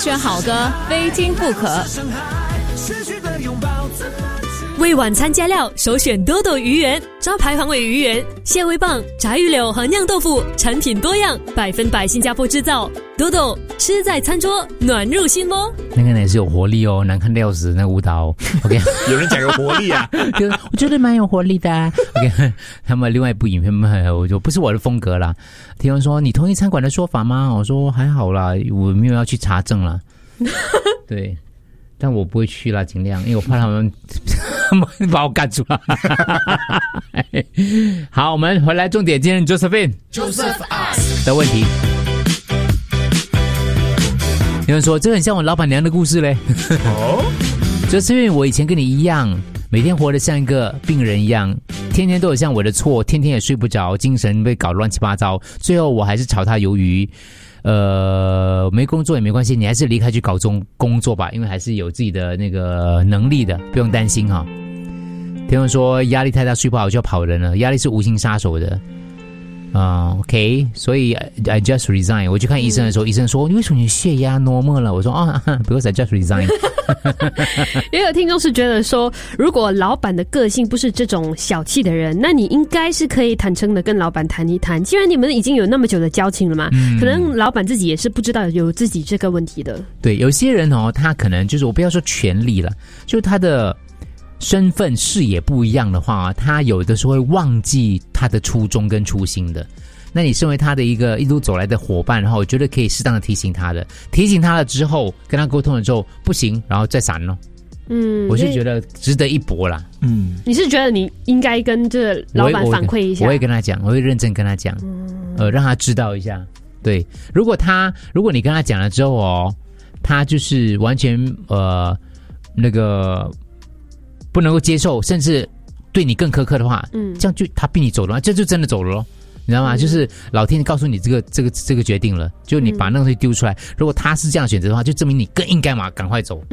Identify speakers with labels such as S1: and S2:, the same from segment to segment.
S1: 选好歌，非听不可。
S2: 为晚餐加料，首选多多鱼圆，招牌黄尾鱼圆、蟹味棒、炸鱼柳和酿豆腐，产品多样，100%新加坡制造。多多吃在餐桌，暖入心窝。
S3: 那个也是有活力哦，难看的要死，那个舞蹈。OK，
S4: 有人讲有活力啊，
S3: 我觉得蛮有活力的、啊。OK， 他们另外一部影片，我就不是我的风格啦。听人说你同意餐馆的说法吗？我说还好啦，我没有要去查证啦。对。但我不会去啦，尽量，因为我怕他们把我赶出来。好，我们回来重点，今天 Josephine 的问题。有人说这个很像我老板娘的故事嘞。哦，Josephine，我以前跟你一样，每天活得像一个病人一样，天天都有像我的错，天天也睡不着，精神被搞乱七八糟，最后我还是炒他鱿鱼。没工作也没关系，你还是离开去搞工作吧，因为还是有自己的那个能力的，不用担心哈。听人说压力太大睡不好就要跑人了，压力是无形杀手的。OK， 所以 I just resign。我去看医生的时候，医生说你为什么你血压 normal 了？我说because I just resign。
S5: 也有听众是觉得说，如果老板的个性不是这种小气的人，那你应该是可以坦诚的跟老板谈一谈。既然你们已经有那么久的交情了嘛，可能老板自己也是不知道有自己这个问题的。
S3: 对，有些人他可能就是我不要说权力了，就他的身份视野不一样的话，他有的时候会忘记他的初衷跟初心的。那你身为他的一路走来的伙伴，然后我觉得可以适当的提醒他了之后，跟他沟通了之后不行，然后再闪咯。我是觉得值得一搏啦。
S5: 你是觉得你应该跟这老板反馈一下？
S3: 我会跟他讲，我会认真跟他讲，让他知道一下。对，如果你跟他讲了之后他就是完全那个不能够接受，甚至对你更苛刻的话，这样就他逼你走的话，这就真的走了咯。你知道吗？就是老天告诉你这个决定了，就你把那个东西丢出来。如果他是这样选择的话，就证明你更应该嘛，赶快走。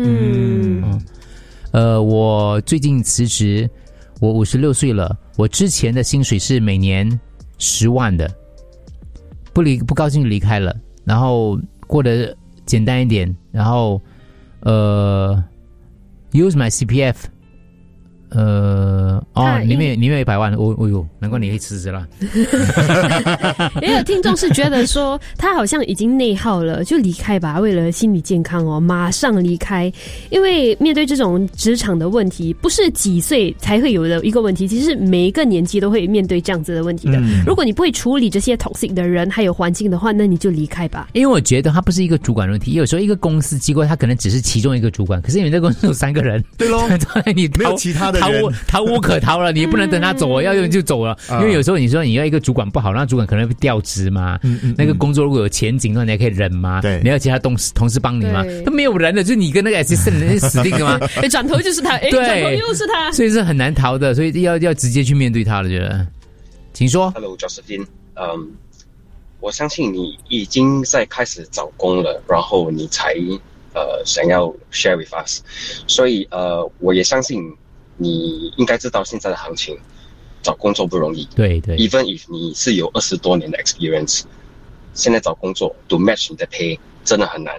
S3: 我最近辞职，我56岁了，我之前的薪水是每年10万的，不高兴就离开了，然后过得简单一点，然后use my CPF。里面有100万，难怪你可以辞职了。
S5: 也有听众是觉得说，他好像已经内耗了，就离开吧，为了心理健康马上离开。因为面对这种职场的问题，不是几岁才会有的一个问题，其实每一个年纪都会面对这样子的问题的。如果你不会处理这些 toxic 的人还有环境的话，那你就离开吧。
S3: 因为我觉得他不是一个主管的问题，有时候一个公司机构他可能只是其中一个主管，可是你这公司有3个人，
S4: 对咯，
S3: 你
S4: 没有其他的人
S3: 逃无可逃了，你也不能等他走，要用就走了。因为有时候你说你要一个主管不好，那主管可能会调职嘛。那个工作如果有前景，那你还可以忍吗？
S4: 对，
S3: 你要其他同事帮你吗？都没有人了，就是你跟那个 assistant 人死定了吗？
S5: 转头就是他，转头又是他，
S3: 所以是很难逃的，所以要直接去面对他了。觉得，请说。
S6: Hello Josephine，我相信你已经在开始找工了，然后你才想要 share with us， 所以我也相信你应该知道现在的行情，找工作不容易。
S3: 对
S6: ，even if 你是有20多年的 experience， 现在找工作 to match 你的 pay 真的很难。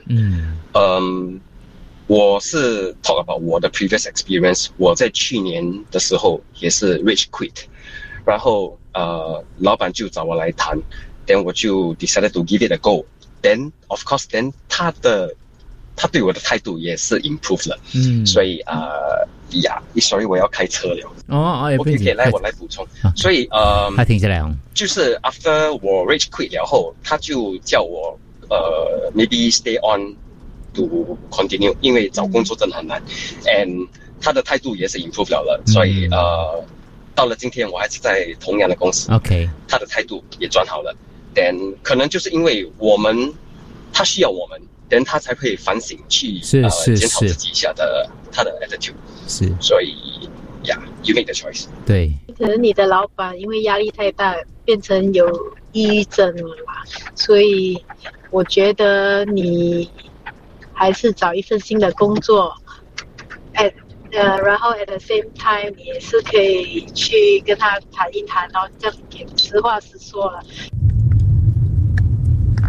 S6: 我是 talk about 我的 previous experience， 我在去年的时候也是 rage quit， 然后老板就找我来谈。Then 我就 decided to give it a go. Then of course, then 他对我的态度也是 improve 了。所以sorry 我要开车了。OK， 我来补充。所以
S3: 他停下来
S6: 就是 after 我 rage quit 了后，他就叫我maybe stay on to continue， 因为找工作真的很难。And 他的态度也是 improve 了，所以到了今天我还是在同样的公司。
S3: OK，
S6: 他的态度也转好了。Then 可能就是因为他需要我们，then 他才会反省去检讨自己一下他的 attitude。是，所以you make the choice。
S3: 对，
S7: 可能你的老板因为压力太大，变成有抑郁症了嘛，所以我觉得你还是找一份新的工作，然后 at the same time 你也是可以去跟他谈一谈，然后这样给实话实说了。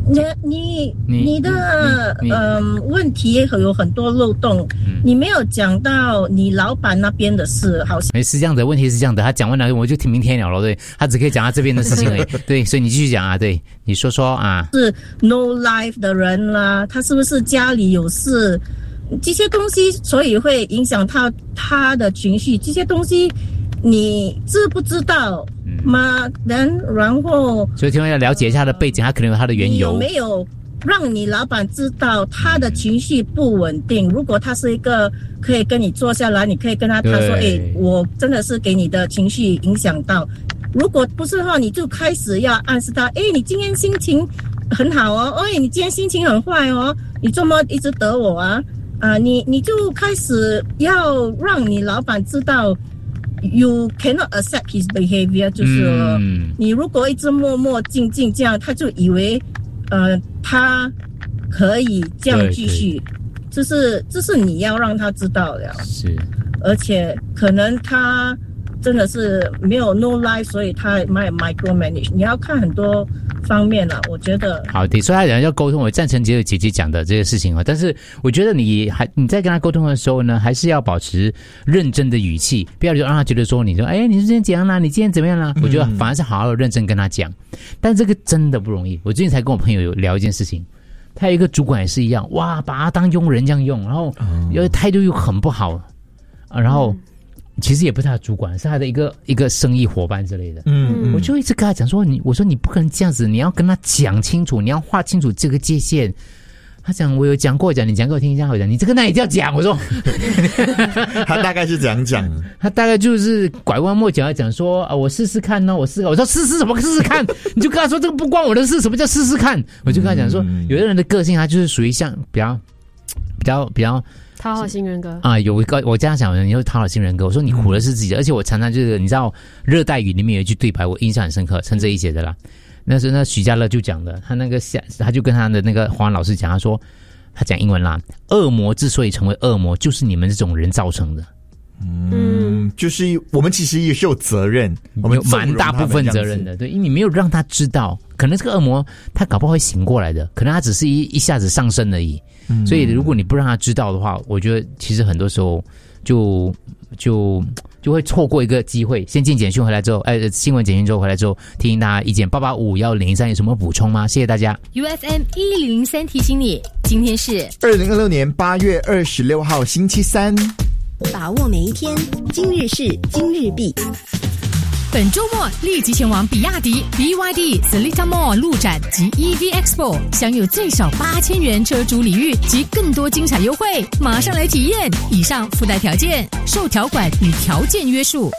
S8: 你的问题有很多漏洞，你没有讲到你老板那边的事，好像
S3: 没是这样的。问题是这样的，他讲完了我就听明天了咯，对，他只可以讲他这边的事情而已，对，所以你继续讲啊，对，你说啊，
S8: 是 no life 的人啦，他是不是家里有事，这些东西，所以会影响他的情绪，这些东西你知不知道？然后，
S3: 所以听众要了解一下他的背景，他可能有他的缘由。
S8: 有没有让你老板知道他的情绪不稳定？如果他是一个可以跟你坐下来，你可以跟他谈说：“我真的是给你的情绪影响到。”如果不是的话，你就开始要暗示他：“你今天心情很好哦，你今天心情很坏哦，你这么一直得我啊？你就开始要让你老板知道。You cannot accept his behavior， 就是说，你如果一直默默静静这样，他就以为，他可以这样继续，这是你要让他知道的。
S3: 是，而
S8: 且可能他真的是没有 no life， 所以他micromanage。你要看很多方面了，我觉得。
S3: 好的，所以他讲要沟通，我赞成姐姐讲的这个事情哦。但是我觉得你在跟他沟通的时候呢，还是要保持认真的语气，不要就让他觉得说你说你是今天怎样啦，你今天怎么样啦？我觉得反而是好好的认真跟他讲。但这个真的不容易。我最近才跟我朋友有聊一件事情，他有一个主管也是一样，哇，把他当佣人这样用，然后态度又很不好然后。其实也不是他的主管，是他的一个生意伙伴之类的。我就一直跟他讲说，我说你不可能这样子，你要跟他讲清楚，你要划清楚这个界限。他讲我有讲过，你讲给我听一下。我讲你这个那一定要讲。我说
S4: 他大概是怎样讲？
S3: 他大概就是拐弯抹角要讲说我试试看呢，我说试试什么试试看？你就跟他说这个不关我的事，什么叫试试看？我就跟他讲说，有的人的个性他就是属于像比较。
S5: 讨好型人格
S3: 有一个我这样想，你有讨好型人格。我说你苦的是自己的，而且我常常就是你知道，热带雨里面有一句对白，我印象很深刻，陈哲一写的啦。那时候许家乐就讲的，他就跟他的那个华文老师讲，他讲英文啦，恶魔之所以成为恶魔，就是你们这种人造成的。
S4: 就是我们其实也是有责任，我们
S3: 有蛮大部分责任的，对，因为你没有让他知道，可能这个恶魔他搞不好会醒过来的，可能他只是一下子上升而已。所以如果你不让他知道的话，我觉得其实很多时候就会错过一个机会。先进简讯回来之后，新闻简讯之后回来之后，听听大家意见。8851013有什么补充吗？谢谢大家。
S1: UFM 1003提醒你，今天是
S4: 2026年8月26号星期三。
S9: 把握每一天，今日事今日毕。
S1: 本周末立即前往比亚迪 BYD Seletar Mall 路展及 EV Expo， 享有最少8000元车主礼遇及更多精彩优惠，马上来体验。以上附带条件受条款与条件约束。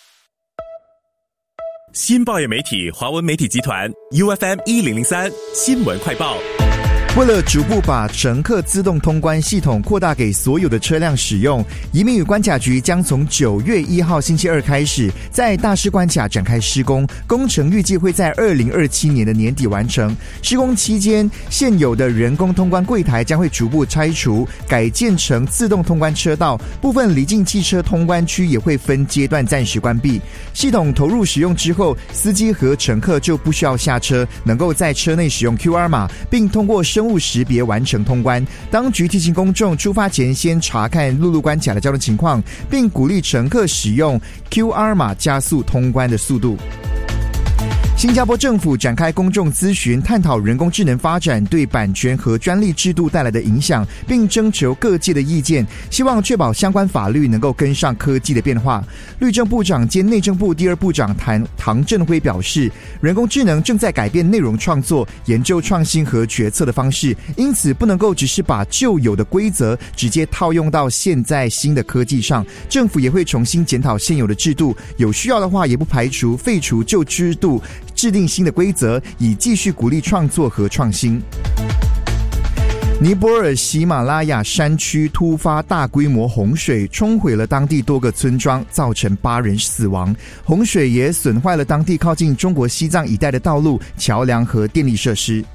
S10: 新报业媒体华文媒体集团 UFM 1003新闻快报。
S4: 为了逐步把乘客自动通关系统扩大给所有的车辆使用，移民与关卡局将从9月1号星期二开始，在大师关卡展开施工，工程预计会在2027年的年底完成。施工期间，现有的人工通关柜台将会逐步拆除，改建成自动通关车道，部分离境汽车通关区也会分阶段暂时关闭。系统投入使用之后，司机和乘客就不需要下车，能够在车内使用 QR 码，并通过生物识别完成通关。当局提醒公众出发前先查看陆路关卡的交通情况，并鼓励乘客使用 QR 码加速通关的速度。新加坡政府展开公众咨询，探讨人工智能发展对版权和专利制度带来的影响，并征求各界的意见，希望确保相关法律能够跟上科技的变化。律政部长兼内政部第二部长唐振辉表示，人工智能正在改变内容创作、研究创新和决策的方式，因此不能够只是把旧有的规则直接套用到现在新的科技上。政府也会重新检讨现有的制度，有需要的话也不排除废除旧制度，制定新的规则，以继续鼓励创作和创新。尼泊尔喜马拉雅山区突发大规模洪水，冲毁了当地多个村庄，造成8人死亡。洪水也损坏了当地靠近中国西藏一带的道路、桥梁和电力设施。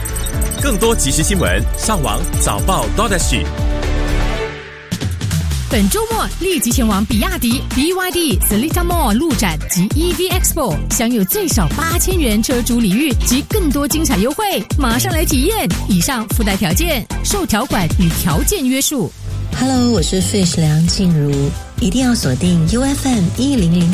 S10: 更多即时新闻，上网早报 .SG。
S1: 本周末立即前往比亚迪 BYD Seletar Mall 路展及 EV Expo， 享有最少8000元车主礼遇及更多精彩优惠，马上来体验！以上附带条件受条款与条件约束。
S11: Hello， 我是 Fish 梁静茹，一定要锁定 UFM 100。